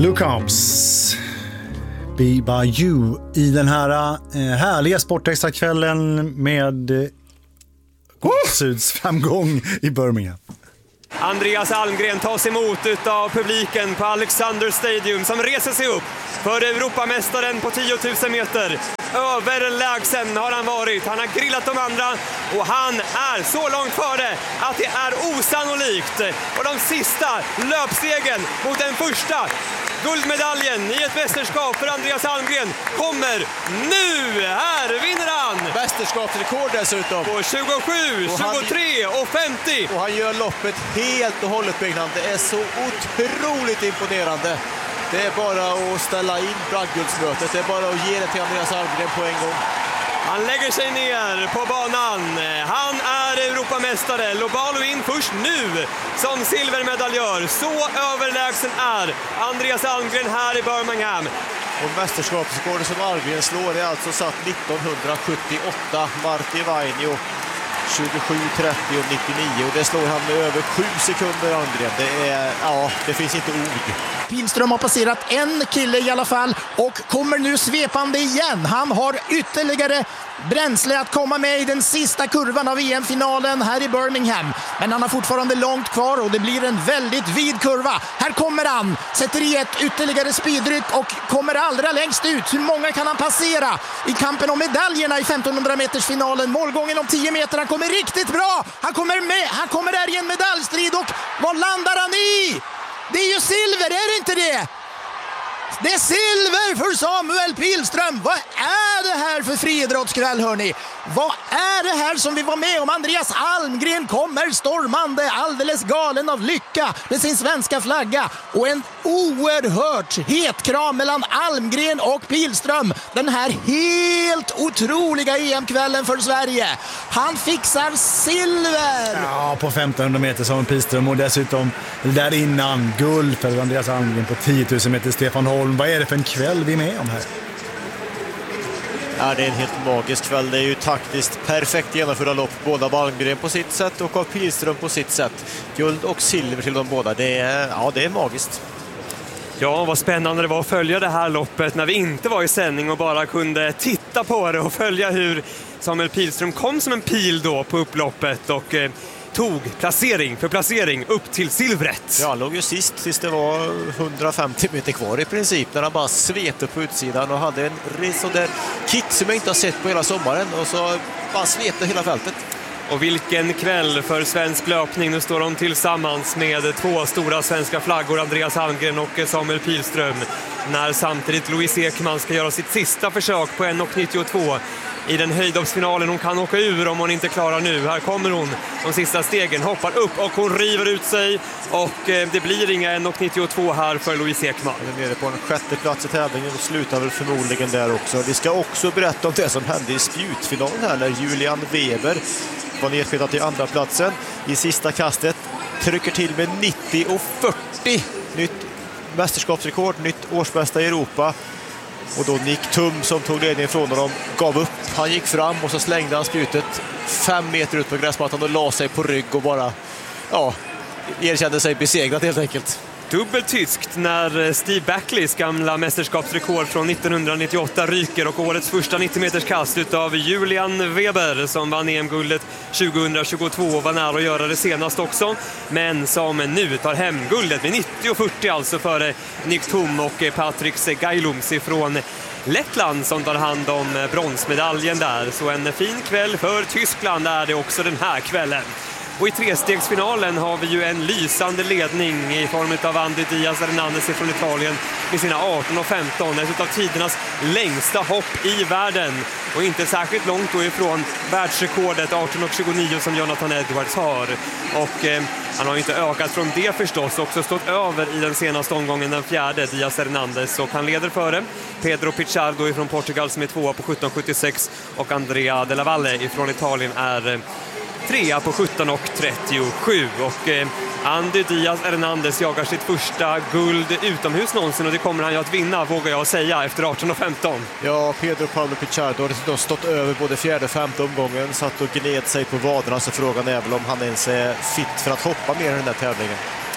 Luke Combs, Be By You i den här härliga sportextrakvällen med Syds framgång i Birmingham. Andreas Almgren tas emot av publiken på Alexander Stadium som reser sig upp för Europamästaren på 10 000 meter. Överlägsen har han varit. Han har grillat de andra och han är så långt före att det är osannolikt. Och de sista löpstegen mot den första guldmedaljen i ett mästerskap för Andreas Almgren kommer nu. Här vinner han. Mästerskapsrekord dessutom. På 27, 23 och 50. Och han gör loppet helt och hållet, Byggnad. Det är så otroligt imponerande. Det är bara att ställa in bragdguldsmötet. Det är bara att ge det till Andreas Almgren på en gång. Han lägger sig ner på banan. Han är Europamästare. Lobalo in först nu som silvermedaljör. Så överlägsen är Andreas Almgren här i Birmingham. Och mästerskapsrekordet som Almgren slår är alltså satt 1978. Marti Vainio 27:30 och 99. Och det slår han med över 7 sekunder, Almgren. Det finns inte ord. Pilström har passerat en kille i alla fall och kommer nu svepande igen. Han har ytterligare bränsle att komma med i den sista kurvan av EM-finalen här i Birmingham. Men han har fortfarande långt kvar och det blir en väldigt vid kurva. Här kommer han, sätter i ett ytterligare speedryck och kommer allra längst ut. Hur många kan han passera i kampen om medaljerna i 1500 meters finalen? Målgången om 10 meter, han kommer riktigt bra. Han kommer med, han kommer där i en medaljstrid och vad landar han i? Det är ju silver, är det inte det? Det är silver för Samuel Pilström. Vad är det här för friidrottskväll, hörni? Vad är det här som vi var med om? Andreas Almgren kommer stormande, alldeles galen av lycka med sin svenska flagga. Och en oerhört het kram mellan Almgren och Pilström. Den här helt otroliga EM-kvällen för Sverige. Han fixar silver! Ja, på 1500 meter som Pilström och dessutom där innan guld för Andreas Almgren på 10 000 meter Stefan Holm. Vad är det för en kväll vi är med om här? Ja, det är en helt magisk kväll. Det är ju taktiskt perfekt genomförda lopp. Båda Almgren på sitt sätt och av Pilström på sitt sätt. Guld och silver till de båda. Det är magiskt. Ja, vad spännande det var att följa det här loppet när vi inte var i sändning och bara kunde titta på det och följa hur Samuel Pilström kom som en pil då på upploppet och tog placering för placering upp till silvret. Ja, han låg ju sist det var 150 meter kvar i princip när han bara svepte på utsidan och hade en sån där kick som jag inte har sett på hela sommaren och så bara svepte hela fältet. Och vilken kväll för svensk löpning. Nu står de tillsammans med två stora svenska flaggor, Andreas Almgren och Samuel Pilström. När samtidigt Louise Ekman ska göra sitt sista försök på 1,92 i den höjdhoppsfinalen. Hon kan åka ur om hon inte klarar nu. Här kommer hon, de sista stegen, hoppar upp och hon river ut sig. Och det blir inga 1,92 här för Louise Ekman. Den är nere på en sjätte plats i tävlingen och slutar väl förmodligen där också. Vi ska också berätta om det som hände i spjutfinalen här när Julian Weber var nedspelad till andra platsen. I sista kastet trycker till med 90,40. Nytt mästerskapsrekord, nytt årsbästa i Europa. Och då Nick Tum som tog ledningen från honom gav upp. Han gick fram och så slängde han spjutet 5 meter ut på gräsmattan och la sig på rygg och bara erkände sig besegrad helt enkelt. Dubbelt tyskt när Steve Backleys gamla mästerskapsrekord från 1998 ryker och årets första 90 meters kast utav Julian Weber som vann EM-guldet 2022 och var nära att göra det senast också, men som nu tar hem guldet med 90,40 alltså före Nick Tum och Patriks Gailums ifrån Lettland som tar hand om bronsmedaljen där. Så en fin kväll för Tyskland är det också den här kvällen. Och i trestegsfinalen har vi ju en lysande ledning i form av Andy Diaz Hernandez från Italien med sina 18,15. Ett av tidernas längsta hopp i världen. Och inte särskilt långt då ifrån världsrekordet 18,29 som Jonathan Edwards har. Och han har ju inte ökat från det förstås. Också stått över i den senaste omgången, den fjärde, Diaz Hernandez. Och han leder före Pedro Pichardo från Portugal som är tvåa på 17,76. Och Andrea Della Valle från Italien är trea på 17,37 och Andy Diaz Hernandez jagar sitt första guld utomhus någonsin och det kommer han ju att vinna, vågar jag säga, efter 18,15. Ja, Pedro Pablo Pichardo har stått över både fjärde och femte omgången, satt och gned sig på vaderna, så frågan är väl om han ens är fit för att hoppa mer i den där tävlingen.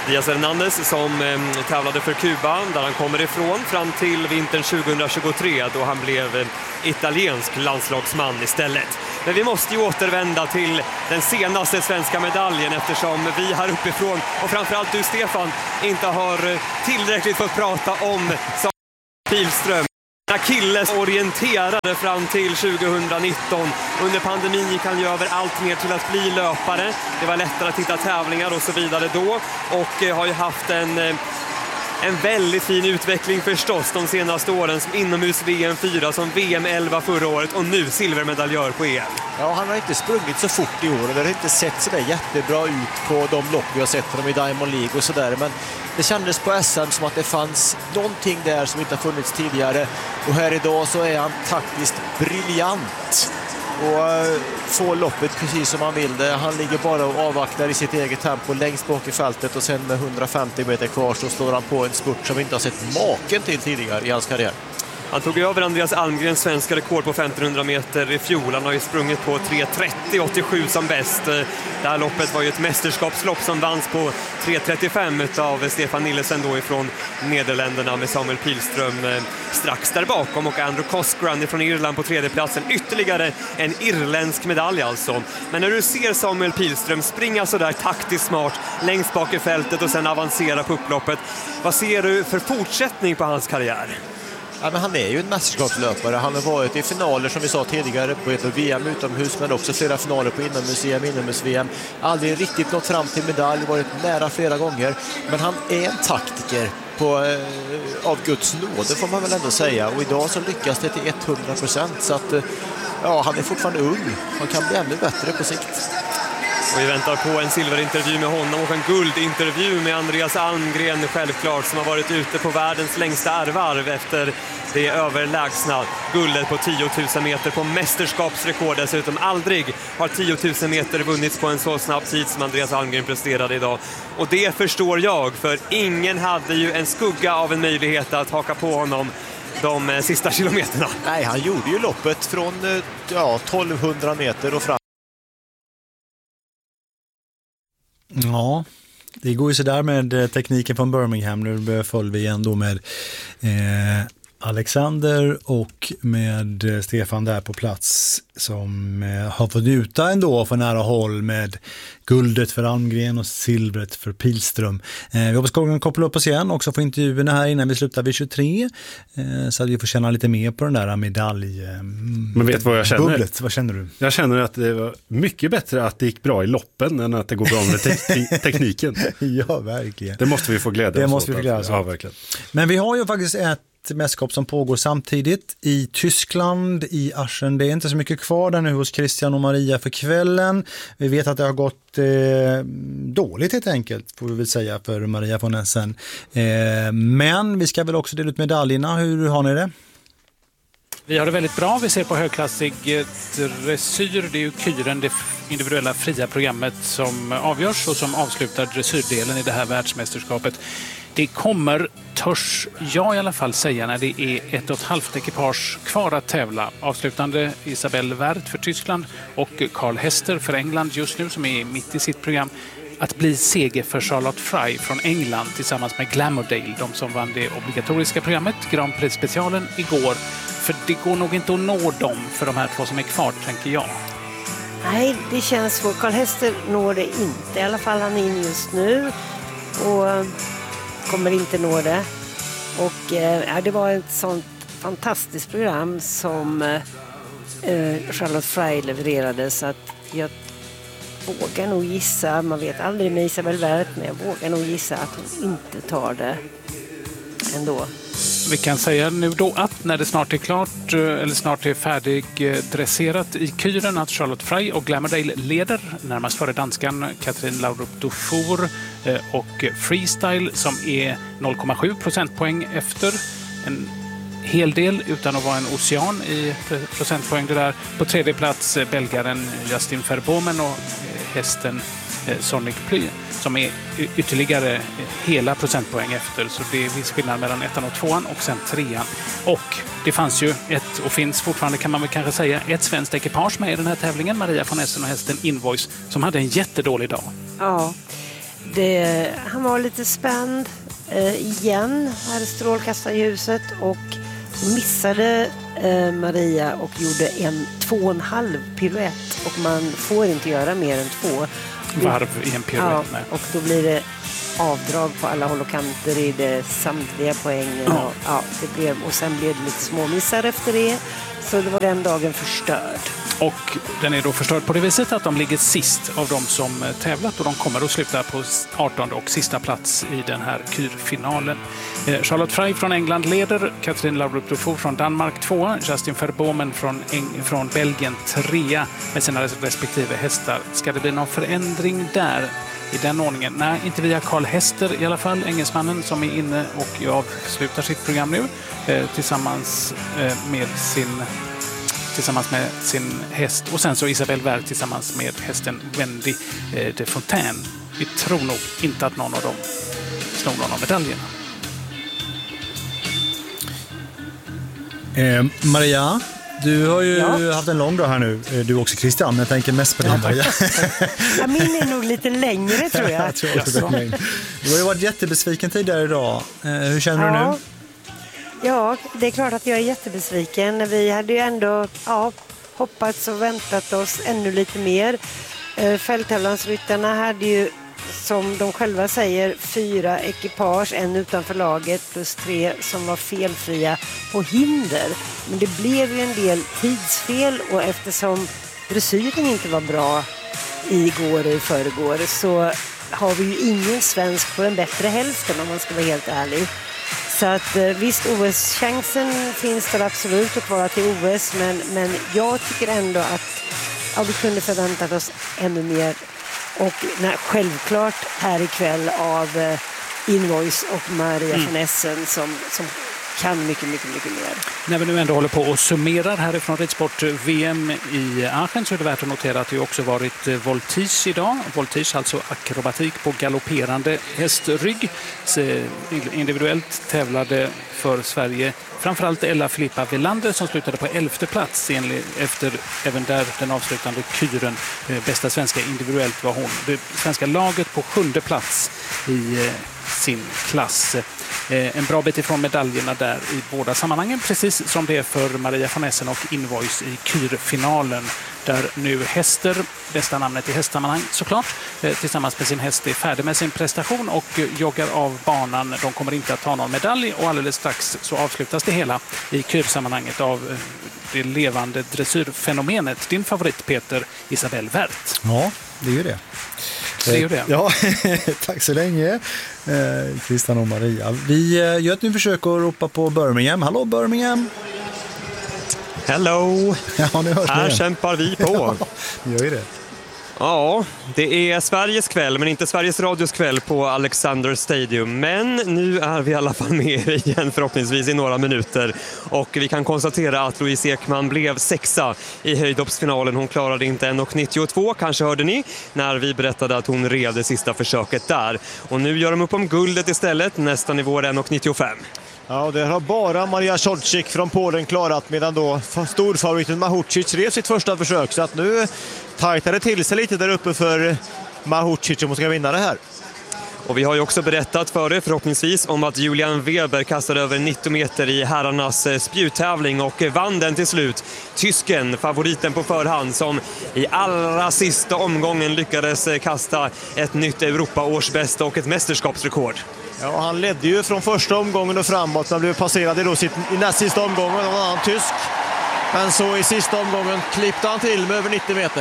Díaz Hernández som tävlade för Kuba, där han kommer ifrån, fram till vintern 2023 då han blev italiensk landslagsman istället. Men vi måste ju återvända till den senaste svenska medaljen, eftersom vi här uppifrån, och framförallt du Stefan, inte har tillräckligt fått prata om Pilström. Achilles orienterade fram till 2019. Under pandemin gick han ju över allt mer till att bli löpare. Det var lättare att hitta tävlingar och så vidare då. Och har ju haft en väldigt fin utveckling förstås de senaste åren, som inomhus VM 4, som VM 11 förra året och nu silvermedaljör på EM. Ja, han har inte sprungit så fort i år och det har inte sett så där jättebra ut på de lopp vi har sett från i Diamond League och sådär. Men det kändes på SM som att det fanns någonting där som inte har funnits tidigare. Och här idag så är han taktiskt briljant och får loppet precis som han vill det. Han ligger bara och avvaktar i sitt eget tempo längst bak i fältet och sen med 150 meter kvar så slår han på en spurt som vi inte har sett maken till tidigare i hans karriär. Han tog över Andreas Almgrens svenska rekord på 1500 meter i fjol. Han har ju sprungit på 3:30,87 som bäst. Det här loppet var ju ett mästerskapslopp som vanns på 3:35 av Stefan Nillesen då ifrån Nederländerna, med Samuel Pilström strax där bakom och Andrew Cosgran från Irland på tredje platsen. Ytterligare en irländsk medalj alltså. Men när du ser Samuel Pilström springa så där taktiskt smart längst bak i fältet och sen avancera på upploppet, vad ser du för fortsättning på hans karriär? Ja, men han är ju en mästerskapslöpare. Han har varit i finaler som vi sa tidigare på ett VM utomhus, men också flera finaler på inomhus-VM. Aldrig riktigt nått fram till medalj, varit nära flera gånger. Men han är en taktiker av Guds nåde får man väl ändå säga. Och idag så lyckas det till 100%. Så att ja, han är fortfarande ung. Han kan bli ännu bättre på sikt. Och vi väntar på en silverintervju med honom och en guldintervju med Andreas Almgren självklart, som har varit ute på världens längsta ärvarv efter det överlägsna guldet på 10 000 meter på mästerskapsrekord. Dessutom aldrig har 10 000 meter vunnits på en så snabb tid som Andreas Almgren presterade idag. Och det förstår jag, för ingen hade ju en skugga av en möjlighet att haka på honom de sista kilometerna. Nej, han gjorde ju loppet från 1200 meter och fram. Ja, det går ju så där med tekniken från Birmingham. Nu följer vi igen då med Alexander och med Stefan där på plats, som har fått njuta ändå för nära håll med guldet för Almgren och silvret för Pilström. Vi hoppas att koppla upp oss igen också för intervjuerna här innan vi slutar vid 23, så att vi får känna lite mer på den där Men vet vad jag känner? Bubblet. Vad känner du? Jag känner att det var mycket bättre att det gick bra i loppen än att det går bra med tekniken. Ja, verkligen. Det måste vi få glädja oss åt. Ja, verkligen. Men vi har ju faktiskt ett mästerskap som pågår samtidigt i Tyskland, i Aschen. Det är inte så mycket kvar där nu hos Christian och Maria för kvällen. Vi vet att det har gått dåligt helt enkelt, får vi väl säga, för Maria von Essen. Men vi ska väl också dela ut medaljerna. Hur har ni det? Vi har det väldigt bra. Vi ser på högklassig dressyr. Det är ju kyren, det individuella fria programmet, som avgörs och som avslutar dressyrdelen i det här världsmästerskapet. Det kommer, törs jag i alla fall säga, när det är 1,5 ekipage kvar att tävla. Avslutande Isabelle Werth för Tyskland och Carl Hester för England just nu, som är mitt i sitt program, att bli seger för Charlotte Fry från England tillsammans med Glamourdale, de som vann det obligatoriska programmet, Grand Prix-specialen igår. För det går nog inte att nå dem för de här två som är kvar, tänker jag. Nej, det känns svårt. Carl Hester når det inte. I alla fall han är in just nu och kommer inte nå det. Och det var ett sånt fantastiskt program som Charlotte Fry levererade, så att jag vågar nog gissa, man vet aldrig med Isabelle Werth, men jag vågar nog gissa att hon inte tar det ändå. Vi kan säga nu då att när det snart är klart, eller snart är färdigdresserat i kyren, att Charlotte Fry och Glamourdale leder, närmast före danskan Katrin Laurup Dufour och Freestyle som är 0,7 procentpoäng efter. En hel del utan att vara en ocean i procentpoäng det där. På tredje plats belgaren Justin Verbomen och hästen Sonic Ply som är ytterligare hela procentpoäng efter, så det är viss skillnad mellan ettan och tvåan och sen trean. Och det fanns ju och finns fortfarande, kan man väl kanske säga, ett svenskt ekipage med i den här tävlingen, Maria von Essen och hästen Invoice, som hade en jättedålig dag. Ja, Han var lite spänd igen här i strålkastarljuset och missade Maria och gjorde 2,5 piruett och man får inte göra mer än 2 varv i en piruett. Ja, och då blir det avdrag på alla håll och kanter i det samtliga poängen. Och sen blev det lite småmissar efter det. Så det var den dagen förstörd. Och den är då förstörd på det viset att de ligger sist av de som tävlat och de kommer att sluta på 18:e och sista plats i den här kyrfinalen. Charlotte Frey från England leder, Catherine Laudrup-Dufour från Danmark 2, Justin Verbomen från Belgien 3 med sina respektive hästar. Ska det bli någon förändring där i den ordningen? Nej, inte via Karl Hester i alla fall, engelsmannen som är inne och avslutar sitt program nu tillsammans med sin häst och sen så Isabelle Wert tillsammans med hästen Wendy de Fontaine. Vi tror nog inte att någon av dem snor någon av medaljerna. Maria, du har ju haft en lång dag här nu. Du också Christian, men jag tänker mest på din Maria. Min är nog lite längre tror jag. Du har ju varit jättebesviken tidigare idag. Hur känner du nu? Ja, det är klart att jag är jättebesviken. Vi hade ju ändå hoppats och väntat oss ännu lite mer. Fälttävlansryttarna hade ju, som de själva säger, 4 ekipage, en utanför laget plus 3 som var felfria på hinder. Men det blev ju en del tidsfel och eftersom dressyren inte var bra igår och i förrgår så har vi ju ingen svensk på den bättre hälften om man ska vara helt ärlig. Så att visst, OS-chansen finns där absolut att kvala till OS, men jag tycker ändå att vi kunde förväntat oss ännu mer. Och självklart här ikväll av Invoice och Maria von Essen som kan mycket, mycket, mycket mer. När vi nu ändå håller på och summerar härifrån ridsport-VM i Aachen så är det värt att notera att det också varit voltige idag. Voltige, alltså akrobatik på galopperande hästrygg. Individuellt tävlade för Sverige framförallt Ella Filippa Welander som slutade på 11:e plats efter även där den avslutande kyren. Bästa svenska individuellt var hon. Det svenska laget på 7:e plats i sin klass. En bra bit ifrån medaljerna där i båda sammanhangen, precis som det är för Maria von Essen och Invoice i kyrfinalen, där nu Hester, bästa namnet i hästsammanhang såklart, tillsammans med sin häst är färdig med sin prestation och joggar av banan. De kommer inte att ta någon medalj och alldeles strax så avslutas det hela i kyrsammanhanget av det levande dressyrfenomenet. Din favorit Peter, Isabelle Wert. Ja, det är ju det. Det är ju det. Ja, tack så länge Christian och Maria. Vi gör ett nytt försök att ropa på Birmingham. Hallå Birmingham! Hello! Ja, nu hörs här kämpar vi på. Vi gör ju det. Ja, det är Sveriges kväll, men inte Sveriges Radios kväll på Alexander Stadium. Men nu är vi i alla fall med igen förhoppningsvis i några minuter. Och vi kan konstatera att Louise Ekman blev 6:a i höjdhoppsfinalen. Hon klarade inte 1,92, kanske hörde ni, när vi berättade att hon red det sista försöket där. Och nu gör de upp om guldet istället, nästa nivå 1,95. Ja, det har bara Maria Szolczyk från Polen klarat, medan då storfavoriten Mahučić rev sitt första försök. Så att nu tajtar det till sig lite där uppe för Mahučić om hon ska vinna det här. Och vi har ju också berättat för er förhoppningsvis om att Julian Weber kastade över 90 meter i herrarnas spjuttävling och vann den till slut. Tysken, favoriten på förhand, som i allra sista omgången lyckades kasta ett nytt Europaårsbästa och ett mästerskapsrekord. Ja, han ledde ju från första omgången och framåt, men blev passerad i näst sista omgången av en annan tysk. Men så i sista omgången klippte han till med över 90 meter.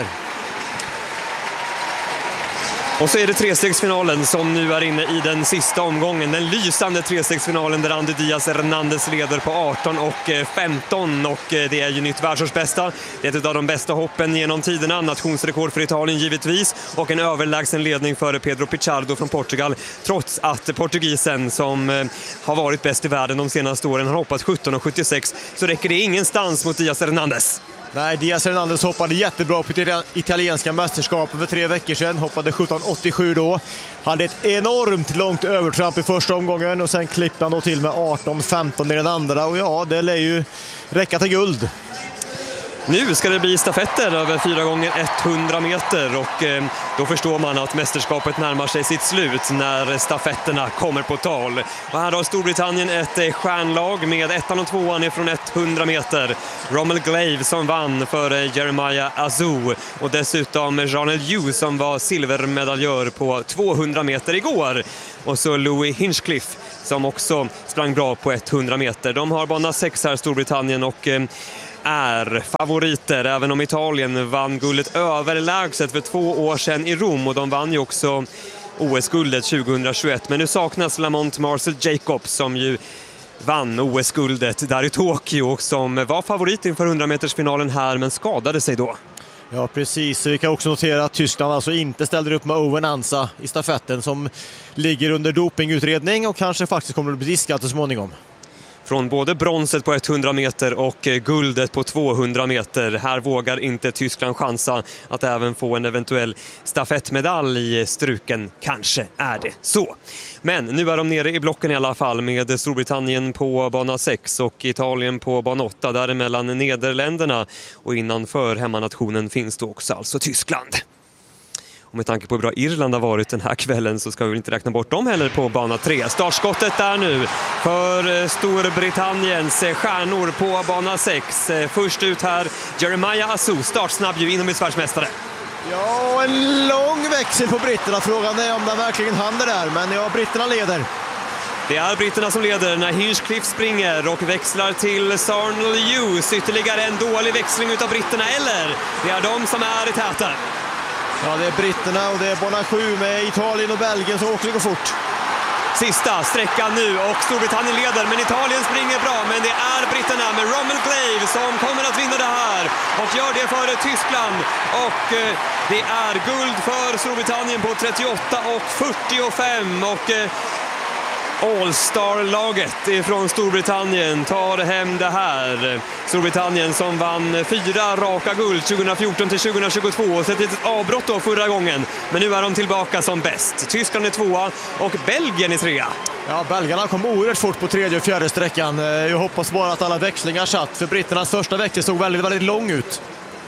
Och så är det trestegsfinalen som nu är inne i den sista omgången. Den lysande trestegsfinalen där Andy Diaz Hernandez leder på 18 och 15. Och det är ju nytt världsårsbästa. Det är ett av de bästa hoppen genom tiderna. Nationsrekord för Italien givetvis. Och en överlägsen ledning för Pedro Pichardo från Portugal. Trots att portugisen som har varit bäst i världen de senaste åren har hoppat 17,76 så räcker det ingenstans mot Diaz Hernandez. Nej, Diaz Hernandez hoppade jättebra på det italienska mästerskapet för 3 veckor sedan. Hoppade 17,87 då. Hade ett enormt långt övertramp i första omgången och sen klippte han då till med 18,15 i den andra. Och ja, det lär ju räcka till guld. Nu ska det bli stafetter över 4 gånger 100 meter och då förstår man att mästerskapet närmar sig sitt slut när stafetterna kommer på tal. Och här har Storbritannien ett stjärnlag med 1:an och 2:an ifrån 100 meter. Rommel Glave som vann för Jeremiah Azu och dessutom Jarnell Hughes som var silvermedaljör på 200 meter igår. Och så Louis Hinchcliffe som också sprang bra på 100 meter. De har bana 6 här, Storbritannien, och är favoriter, även om Italien vann guldet överlägset för 2 år sedan i Rom, och de vann ju också OS-guldet 2021. Men nu saknas Lamont Marcel Jacobs som ju vann OS-guldet där i Tokyo och som var favorit inför 100-metersfinalen här men skadade sig då. Ja, precis. Vi kan också notera att Tyskland alltså inte ställer upp med Owen Ansa i stafetten som ligger under dopingutredning och kanske faktiskt kommer att bli diskad så småningom. Från både bronset på 100 meter och guldet på 200 meter. Här vågar inte Tyskland chansa att även få en eventuell stafettmedalj i struken. Kanske är det så. Men nu är de nere i blocken i alla fall med Storbritannien på bana 6 och Italien på bana 8. Däremellan Nederländerna och innanför hemmanationen finns det också alltså Tyskland. Och med tanke på hur bra Irland har varit den här kvällen så ska vi inte räkna bort dem heller på bana 3. Startskottet där nu för Storbritanniens stjärnor på bana 6. Först ut här Jeremiah Azu, startsnabb ju inomhusvärldsmästare. Ja, en lång växel på britterna. Frågan är om de verkligen hann det där, men ja, britterna leder. Det är britterna som leder när Hinchcliffe springer och växlar till Jarnell Hughes. Ytterligare en dålig växling utav britterna, eller det är de som är i täten. Ja, det är britterna och det är bana 7 med Italien och Belgien som också går fort. Sista sträckan nu och Storbritannien leder, men Italien springer bra. Men det är britterna med Rommel Glave som kommer att vinna det här och gör det före Tyskland. Och det är guld för Storbritannien på 38 och 45 och All-Star-laget ifrån Storbritannien tar hem det här. Storbritannien som vann 4 raka guld 2014 till 2022 och sett ett avbrott då förra gången. Men nu är de tillbaka som bäst. Tyskland är 2 och Belgien är 3. Ja, belgarna kom oerhört fort på 3:e och 4:e sträckan. Jag hoppas bara att alla växlingar satt, för britternas första växel såg väldigt, väldigt lång ut.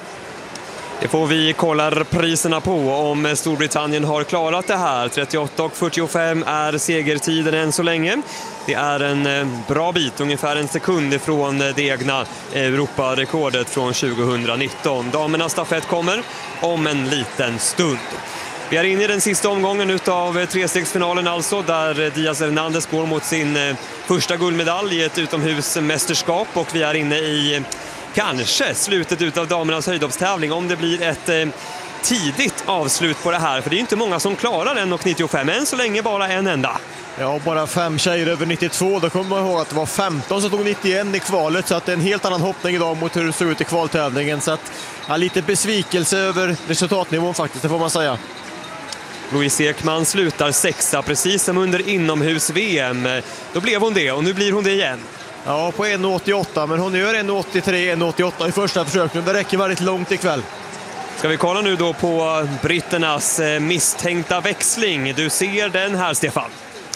Det får vi kolla priserna på om Storbritannien har klarat det här. 38 och 45 är segertiden än så länge. Det är en bra bit, ungefär en sekund ifrån det egna Europarekordet från 2019. Damernas stafett kommer om en liten stund. Vi är inne i den sista omgången utav trestegsfinalen alltså, där Díaz Hernández går mot sin första guldmedalj i ett utomhusmästerskap, och vi är inne i kanske slutet utav damernas höjdhoppstävling om det blir ett tidigt avslut på det här, för det är inte många som klarar 1,95, än så länge bara en enda. Ja, bara 5 tjejer över 92. Då kommer man ihåg att det var 15 som tog 91 i kvalet, så att det är en helt annan hoppning idag mot hur det såg ut i kvaltävlingen. Så att, ja, lite besvikelse över resultatnivån faktiskt, det får man säga. Louise Ekman slutar 6, precis som under inomhus-VM. Då blev hon det och nu blir hon det igen. Ja, på 1,88, men hon gör 1,83, 1,88 i första försöket. Det räcker väldigt långt ikväll. Ska vi kolla nu då på britternas misstänkta växling. Du ser den här, Stefan.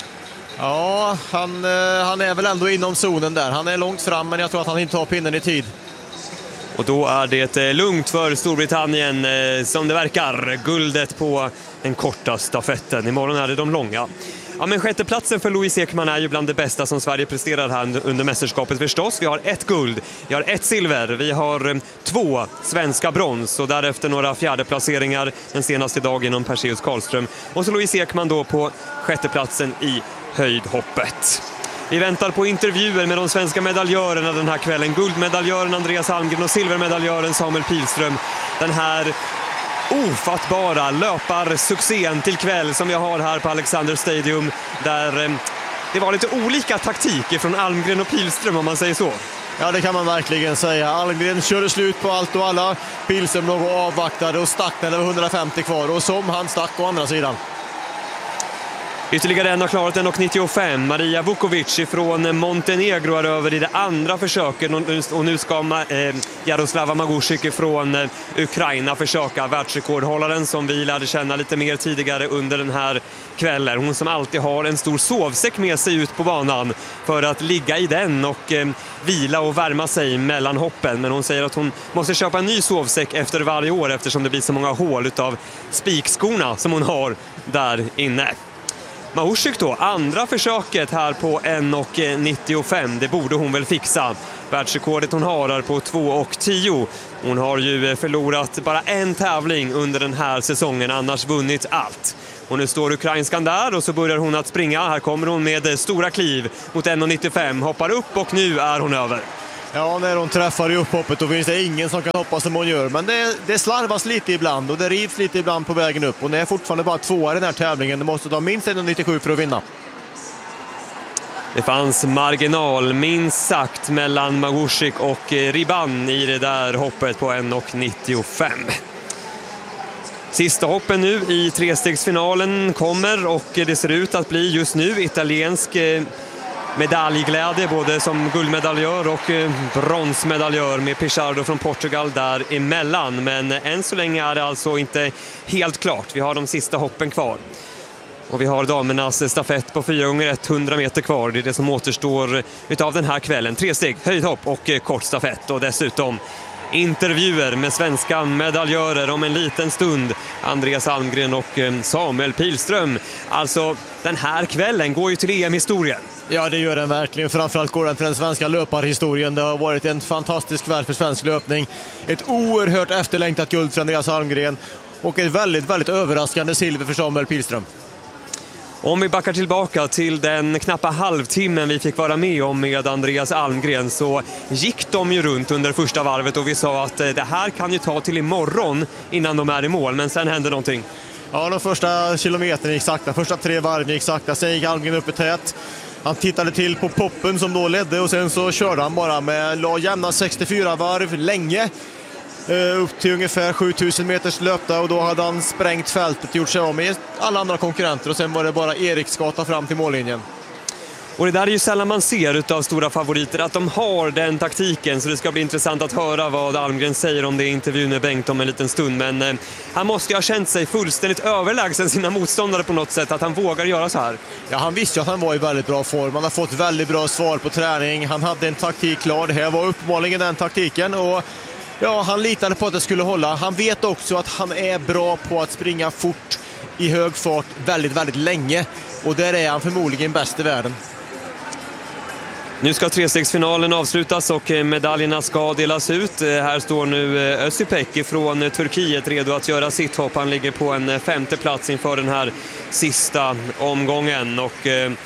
Ja, han är väl ändå inom zonen där. Han är långt fram, men jag tror att han inte tar pinnen i tid. Och då är det lugnt för Storbritannien som det verkar. Guldet på den korta stafetten. Imorgon är det de långa. Ja, men sjätteplatsen för Louise Ekman är ju bland det bästa som Sverige presterar här under mästerskapet förstås. Vi har 1 guld, vi har 1 silver, vi har 2 svenska brons och därefter några fjärdeplaceringar den senaste dagen genom Perseus Karlström. Och så Louise Ekman då på sjätteplatsen i höjdhoppet. Vi väntar på intervjuer med de svenska medaljörerna den här kvällen. Guldmedaljören Andreas Almgren och silvermedaljören Samuel Pilström. Den här ofattbara löparsuccén till kväll som jag har här på Alexander Stadium, där det var lite olika taktik från Almgren och Pilström, om man säger så. Ja, det kan man verkligen säga. Almgren körde slut på allt och alla. Pilström låg och avvaktade och stack när det var 150 kvar, och som han stack å andra sidan. Ytterligare en har klarat 1,95. Maria Vukovic från Montenegro är över i det andra försöket och nu ska Jaroslava Magusik från Ukraina försöka. Världsrekordhållaren som vi lärde känna lite mer tidigare under den här kvällen. Hon som alltid har en stor sovsäck med sig ut på banan för att ligga i den och vila och värma sig mellan hoppen. Men hon säger att hon måste köpa en ny sovsäck efter varje år eftersom det blir så många hål utav spikskorna som hon har där inne. Magusik då, andra försöket här på 1,95. Det borde hon väl fixa. Världsrekordet hon har är på 2,10. Hon har ju förlorat bara en tävling under den här säsongen, annars vunnit allt. Och nu står ukrainskan där och så börjar hon att springa. Här kommer hon med stora kliv mot 1,95. Hoppar upp och nu är hon över. Ja, när hon träffar i upphoppet då finns det ingen som kan hoppa som hon gör. Men det slarvas lite ibland och det rivs lite ibland på vägen upp. Och det är fortfarande bara tvåa i den här tävlingen. Det måste ta minst 1,97 för att vinna. Det fanns marginal minst sagt mellan Magusik och Riban i det där hoppet på 1,95. Sista hoppen nu i trestegsfinalen kommer och det ser ut att bli just nu italiensk medaljglädje både som guldmedaljör och bronsmedaljör med Pichardo från Portugal där emellan. Men än så länge är det alltså inte helt klart. Vi har de sista hoppen kvar. Och vi har damernas stafett på 4x100 meter kvar. Det är det som återstår utav den här kvällen. 3 steg, höjdhopp och kort stafett. Och dessutom intervjuer med svenska medaljörer om en liten stund. Andreas Almgren och Samuel Pilström. Alltså, den här kvällen går ju till EM-historien. Ja, det gör den verkligen. Framförallt går den till den svenska löparhistorien. Det har varit en fantastisk kväll för svensk löpning. Ett oerhört efterlängtat guld för Andreas Almgren. Och ett väldigt, väldigt överraskande silver för Samuel Pilström. Om vi backar tillbaka till den knappa halvtimmen vi fick vara med om med Andreas Almgren så gick de ju runt under första varvet och vi sa att det här kan ju ta till imorgon innan de är i mål, men sen hände någonting. Ja, de första kilometerna gick sakta, första 3 varven gick sakta, sen gick Almgren upp i tät. Han tittade till på poppen som då ledde och sen så körde han bara la jämna 64 varv länge. Upp till ungefär 7000 meters löpta och då hade han sprängt fältet, gjort sig av med alla andra konkurrenter och sen var det bara Eriksgata fram till mållinjen. Och det där är ju sällan man ser utav stora favoriter att de har den taktiken, så det ska bli intressant att höra vad Almgren säger om det i intervjun med Bengt om en liten stund. Men han måste ju ha känt sig fullständigt överlägsen sina motståndare på något sätt, att han vågar göra så här. Ja, han visste ju att han var i väldigt bra form. Han har fått väldigt bra svar på träning. Han hade en taktik klar. Det här var uppenbarligen den taktiken och ja, han litade på att det skulle hålla. Han vet också att han är bra på att springa fort i hög fart väldigt, väldigt länge. Och där är han förmodligen bäst i världen. Nu ska trestegsfinalen avslutas och medaljerna ska delas ut. Här står nu Özipek från Turkiet redo att göra sitt hopp. Han ligger på en 5:e plats inför den här sista omgången. Och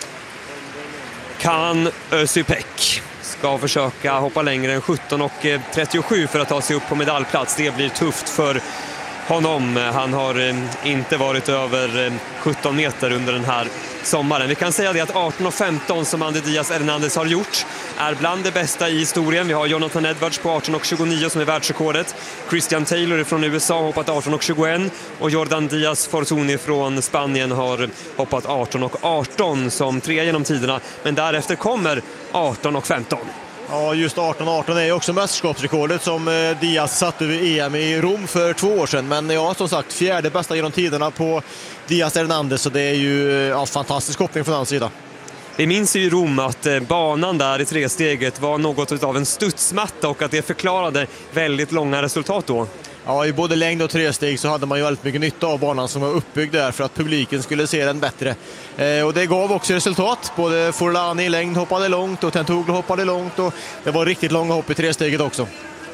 Kaan Özipek ska försöka hoppa längre än 17,37 för att ta sig upp på medaljplats. Det blir tufft för honom. Han har inte varit över 17 meter under den här sommaren. Vi kan säga det att 18,15 som Andy Diaz Hernandez har gjort är bland det bästa i historien. Vi har Jonathan Edwards på 18,29 som är världsrekordet. Christian Taylor från USA har hoppat 18,21 och Jordan Diaz Forzoni från Spanien har hoppat 18,18 som 3 genom tiderna. Men därefter kommer 18,15. Ja, just 18,18 är också mästerskapsrekordet som Diaz satte vid EM i Rom för 2 år sedan. Men ja, som sagt, 4:e bästa genom tiderna på Diaz Hernandez, så det är ju fantastisk koppling från hans sida. Vi minns ju i Rom att banan där i 3-steget var något av en studsmatta och att det förklarade väldigt långa resultat då. Ja, i både längd och 3-steg så hade man ju väldigt mycket nytta av banan som var uppbyggd där för att publiken skulle se den bättre. Och det gav också resultat. Både Forlani i längd hoppade långt och Tentoglu hoppade långt och det var riktigt långa hopp i 3-steget också.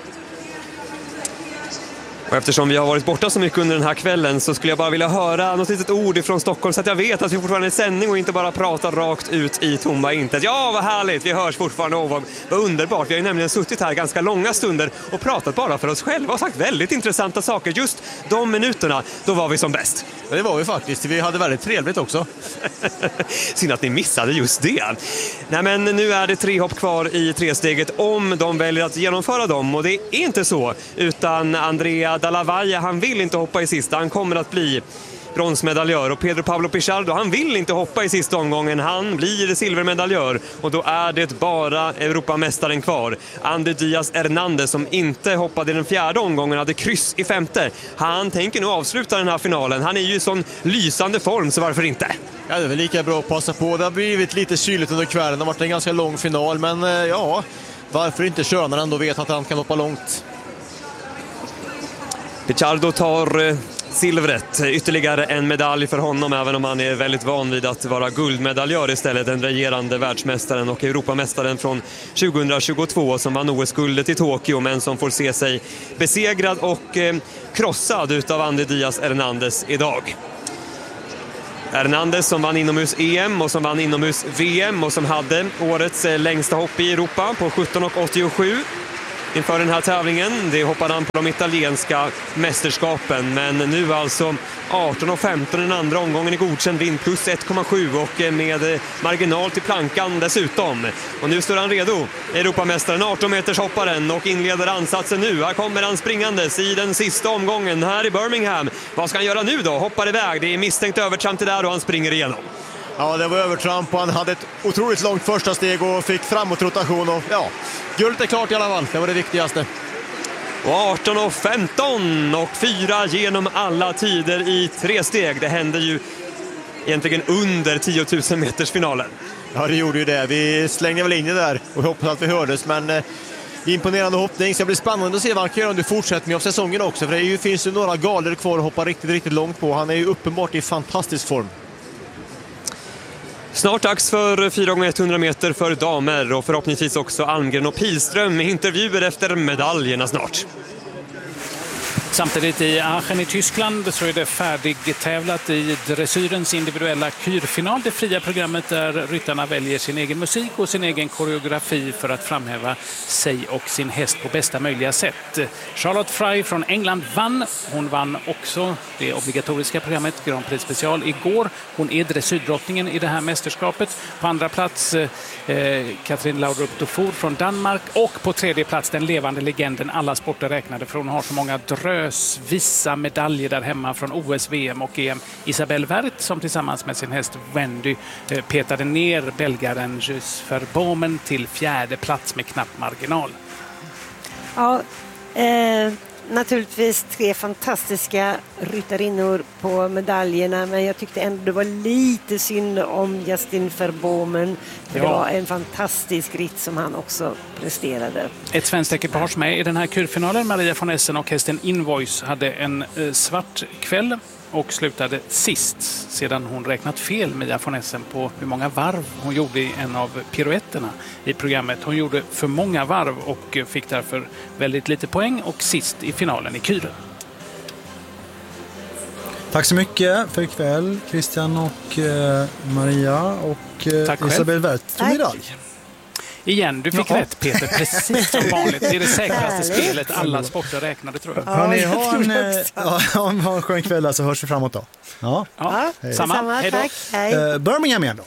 Och eftersom vi har varit borta så mycket under den här kvällen så skulle jag bara vilja höra något litet ord ifrån Stockholm så att jag vet att vi fortfarande är i sändning och inte bara pratar rakt ut i tomma intet. Ja, vad härligt! Vi hörs fortfarande och vad underbart. Vi har ju nämligen suttit här ganska långa stunder och pratat bara för oss själva och sagt väldigt intressanta saker. Just de minuterna, då var vi som bäst. Ja, det var vi faktiskt. Vi hade väldigt trevligt också. Synd att ni missade just det. Nej, men nu är det 3 hopp kvar i 3-steget om de väljer att genomföra dem. Och det är inte så, utan Andrea Dallavaia, han vill inte hoppa i sista. Han kommer att bli bronsmedaljör. Och Pedro Pablo Pichardo, han vill inte hoppa i sista omgången. Han blir silvermedaljör och då är det bara Europamästaren kvar. Ander Díaz Hernández, som inte hoppade i den fjärde omgången, hade kryss i femte. Han tänker nu avsluta den här finalen. Han är ju i sån lysande form, så varför inte? Ja, det är väl lika bra att passa på. Det har blivit lite kyligt under kvällen. Det har varit en ganska lång final, men ja, varför inte köra när han ändå vet att han kan hoppa långt? Pichardo tar silvret, ytterligare en medalj för honom, även om han är väldigt van vid att vara guldmedaljör istället. Den regerande världsmästaren och Europamästaren från 2022 som vann OS-guldet i Tokyo, men som får se sig besegrad och krossad utav Ander Díaz Hernández idag. Hernández som vann inomhus-EM och som vann inomhus-VM och som hade årets längsta hopp i Europa på 17,87 inför den här tävlingen. Det hoppade han på de italienska mästerskapen, men nu alltså 18,15 den andra omgången i godkänd vind plus 1,7 och med marginal till plankan dessutom. Och nu står han redo, Europamästaren, 18 meters hopparen, och inleder ansatsen nu. Här kommer han springandes i den sista omgången här i Birmingham. Vad ska han göra nu då? Hoppar iväg, det är misstänkt övertramp till där och han springer igenom. Ja, det var övertramp och han hade ett otroligt långt första steg och fick framåtrotation och ja, guldet är klart i alla fall. Det var det viktigaste. Och 18,15 och 4 genom alla tider i 3 steg. Det hände ju egentligen under 10 000 meters finalen. Ja, det gjorde ju det. Vi slängde väl in det där och hoppas att vi hördes, men imponerande hoppning. Så det blir spännande att se vad han kan göra under fortsättningen av säsongen också. För det finns ju några galer kvar att hoppa riktigt långt på. Han är ju uppenbart i fantastisk form. Snart dags för 4x100 meter för damer och förhoppningsvis också Almgren och Pilström med intervjuer efter medaljerna snart. Samtidigt i Aachen i Tyskland så är det färdigtävlat i dressyrens individuella kyrfinal. Det fria programmet där ryttarna väljer sin egen musik och sin egen koreografi för att framhäva sig och sin häst på bästa möjliga sätt. Charlotte Fry från England vann. Hon vann också det obligatoriska programmet Grand Prix special igår. Hon är dressyrdrottningen i det här mästerskapet. På andra plats Katrine Laudrup-Dufour från Danmark och på tredje plats den levande legenden alla sporter räknade, för hon har så många vissa medaljer där hemma från OS, VM och EM. Isabelle Werth som tillsammans med sin häst Wendy petade ner belgaren Gilles Verbomen till fjärde plats med knapp marginal. Ja, naturligtvis 3 fantastiska ryttarinnor på medaljerna, men jag tyckte ändå det var lite synd om Justin Verbomen. Det var en fantastisk ritt som han också presterade. Ett svenskt ekipage med i den här kurfinalen. Maria von Essen och hästen Invoice hade en svart kväll och slutade sist sedan hon räknat fel, Mia von Essen, på hur många varv hon gjorde i en av piruetterna i programmet. Hon gjorde för många varv och fick därför väldigt lite poäng och sist i finalen i Kyren. Tack så mycket för ikväll, Christian och Maria, och Isabelle Werth tog medalj. Igen, du fick rätt Peter, precis som vanligt. Det är det säkraste spelet alla sporter räknade, tror jag. Hörrni, ha en skön kväll, så hörs vi framåt då. Ja. Samma. Hej då. Hej. Birmingham igen då.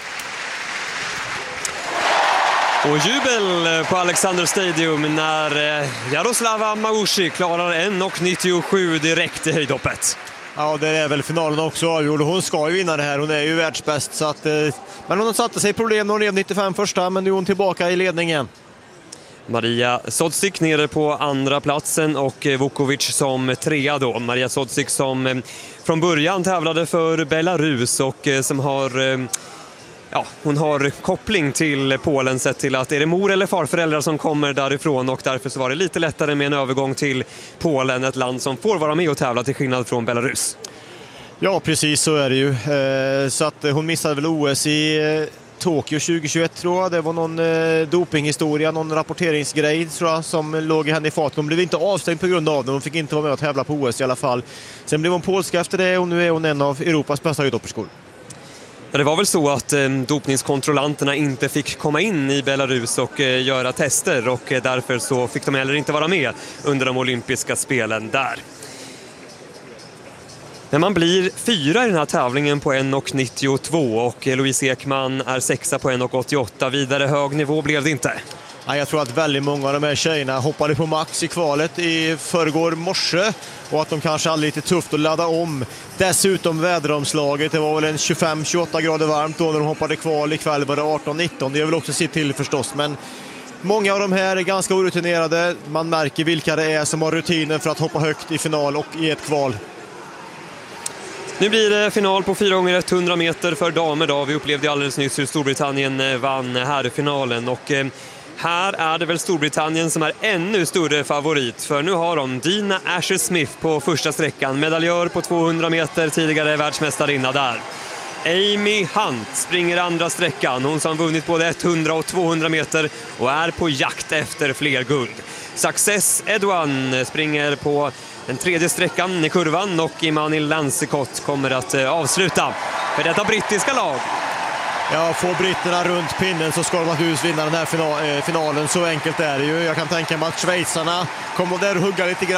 Och jubel på Alexander Stadium när Jaroslava Maushi klarar 1,97 direkt i höjdhoppet. Ja, det är väl finalen också avgjord. Hon ska ju vinna det här. Hon är ju världsbäst. Så att, men hon satte sig problem när hon rev 95 första, men nu är hon tillbaka i ledningen. Maria Sodzik nere på andra platsen och Vukovic som trea då. Maria Sodzik som från början tävlade för Belarus och som har... Ja, hon har koppling till Polen, sett till att är det mor eller farföräldrar som kommer därifrån, och därför så var det lite lättare med en övergång till Polen, ett land som får vara med och tävla till skillnad från Belarus. Ja, precis så är det ju. Så att hon missade väl OS i Tokyo 2021 tror jag. Det var någon dopinghistoria, någon rapporteringsgrej tror jag, som låg henne i fart. Hon blev inte avstängd på grund av det. Hon fick inte vara med och tävla på OS i alla fall. Sen blev hon polska efter det och nu är hon en av Europas bästa höjdhopperskor. Det var väl så att dopningskontrollanterna inte fick komma in i Belarus och göra tester, och därför så fick de heller inte vara med under de olympiska spelen där. Men man blir 4 i den här tävlingen på 1,92 och Louise Ekman är 6 på 1,88. Vidare hög nivå blev det inte. Ja, jag tror att väldigt många av de här tjejerna hoppade på max i kvalet i förrgår morse och att de kanske hade lite tufft att ladda om. Dessutom väderomslaget, det var väl en 25-28 grader varmt då när de hoppade kval. Ikväll var det 18-19, det är väl också sitt till förstås, men många av de här är ganska orutinerade. Man märker vilka det är som har rutinen för att hoppa högt i final och i ett kval. Nu blir det final på 4x100 meter för damer då. Vi upplevde alldeles nyss hur Storbritannien vann herrfinalen och här är det väl Storbritannien som är ännu större favorit, för nu har de Dina Asher-Smith på första sträckan, medaljör på 200 meter, tidigare världsmästarinna där. Amy Hunt springer andra sträckan, hon som vunnit både 100 och 200 meter och är på jakt efter fler guld. Success Edouan springer på den tredje sträckan i kurvan och Imani Lancicott kommer att avsluta för detta brittiska lag. Ja, får britterna runt pinnen så ska de naturligtvis vinna den här finalen, så enkelt är det ju. Jag kan tänka mig att schweizarna kommer där och hugga lite grann.